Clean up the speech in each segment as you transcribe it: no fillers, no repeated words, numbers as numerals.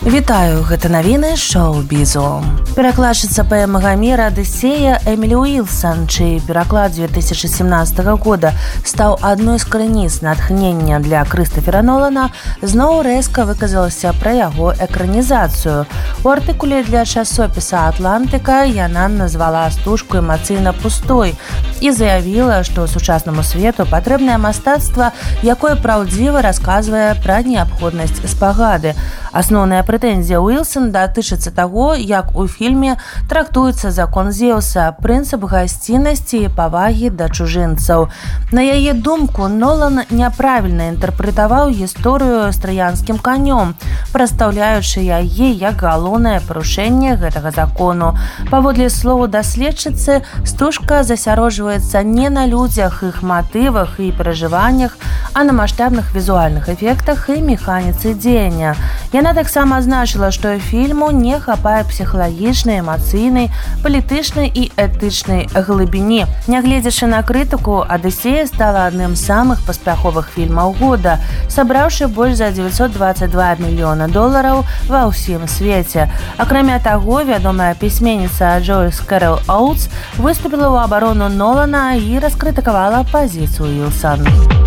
Вітаю, гэта навіны шоу-бізу. Перакладчыца паэмы Гамера «Адыссея» Эмілі Уілсан, чый пераклад 2017 года стаў адной з крыніц натхнення для Крыстофера Нолана, зноў рэзка выказалася пра яго экранізацыю. У артыкуле для часопіса «Атлантыка» яна назвала стужку эмацыйна пустой і заявіла, што сучаснаму свету патрэбнае мастацтва, якое праўдзіва расказвае пра неабходнасць спагады. Асноўная прэтэнзія Уілсан датычыцца таго, як у фільме трактуецца закон Зеўса, прынцып гасціннасці і павагі да чужынцаў. На яе думку, Нолан няправільна інтэрпрэтаваў гісторыю з траянскім канём, прадстаўляючы яе як галоўнае парушэнне гэтага закону. Паводле слову даследчыцы, стужка засяроджваецца не на людзях, іх матывах і перажываннях, а на маштабных візуальных эфектах і механіцы дзеяння. Яна таксама азначыла, што фільму не хапае псіхалагічнай, эмацыйнай, палітычнай і этычнай глыбіні. Нягледзячы на крытыку, «Адыссея» стала адным з самых паспяховых фільмаў года, сабраўшы больш за $922 мільёна ва ўсім свеце. Акрамя таго, вядомая пісьменніца Джойс Кэрол Оутс выступіла ў абарону Нолана і раскрытыкавала пазіцыю Уілсан.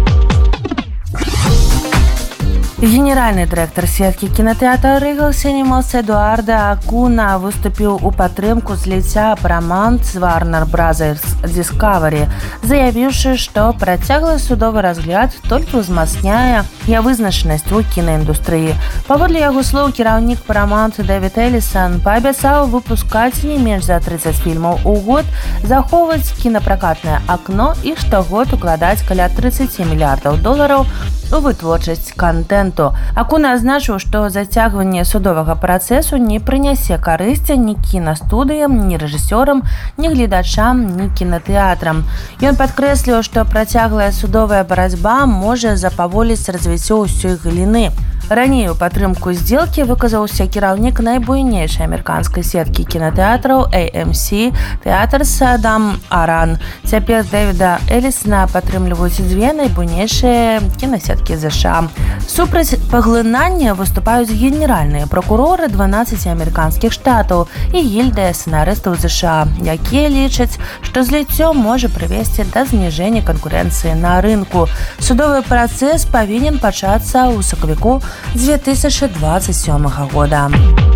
Генеральны дырэктар сеткі кінатэатра Regal Cinemas Эдуарда Акуна выступіў у падтрымку зліцця Paramount з Warner Brothers Discovery, заявіўшы, што працяглы судовы разгляд толькі ўзмацняе нявызначанасць у кінаіндустрыі. Паводле яго слоў, кіраўнік Paramount Дэвід Элісан паабяцаў выпускаць не менш за 30 фільмаў у год, захоўваць кінапракатнае акно і штогод укладаць каля $30 мільярдаў у вытворчасць контенту. Акуна азначыў, што зацягванне судовага працэсу не прынясе карысці ні кінастудыям, ні рэжысёрам, ні гледачам, ні кінатэатрам. Ён падкрэсліў, што працяглая судовая барацьба можа запаволіць развіццё ўсёй галіны. Раней у падтрымку здзелкі выказаўся кіраўнік найбуйнейшай амерыканскай сеткі кінатэатраў AMC Theatres Адам Аран. Цяпер Дэвіда Элісана падтрымліваюць дзве найбуйнейшыя кінасеткі ЗША. Супраць паглынання выступаюць генеральныя пракуроры 12 амерыканскіх штатаў і гільдыя сцэнарыстаў ЗША, якія лічаць, што зліццё можа прывесці да зніжэння канкурэнцыі на рынку. Судовы працэс павінен пачацца ў сакавіку 2027 года.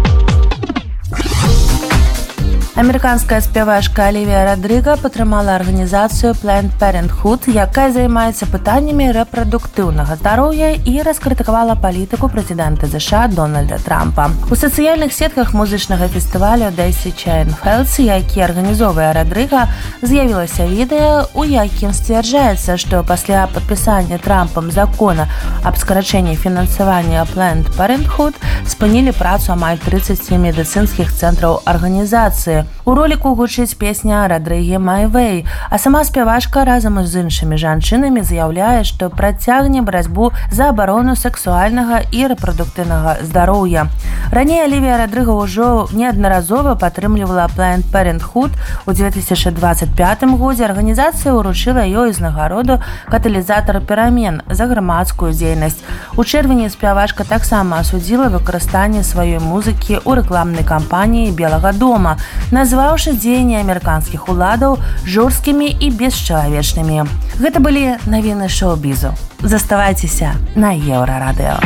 Амерыканская спявачка Алівія Радрыга падтрымала арганізацыю Planned Parenthood, якая займаецца пытаннямі рэпрадуктыўнага здароўя і раскрытыкавала палітыку прэзідэнта ЗША Дональда Трампа. У сацыяльных сетках музычнага фестывалю Daisy Chain Fields, які арганізоўвае Радрыга, з'явілася відэа, у якім сцвярджаецца, што пасля падпісання Трампам закона аб скарачэнні фінансавання Planned Parenthood спынілі працу амаль 30 медыцынскіх цэнтраў арганізацыі. У роліку гучыць песня Радрыгі «My Way», а сама спявачка разам з іншымі жанчынамі заяўляе, што працягне барацьбу за абарону сексуальнага і рэпрадуктыўнага здароўя. Раней Алівія Радрыга ўжо неаднаразова падтрымлівала Planned Parenthood. У 2025 годзе арганізацыя ўручыла ёй узнагароду «Каталізатар перамен» за грамадскую дзейнасць. У чэрвені спявачка таксама асудзіла выкарыстанне сваёй музыкі ў рэкламнай кампаніі Белага дома, назваўшы дзеянні амерыканскіх уладаў жорсткімі і бесчалавечнымі. Гэта былі навіны шоу-бізу. Заставайцеся на Еўрарадыё.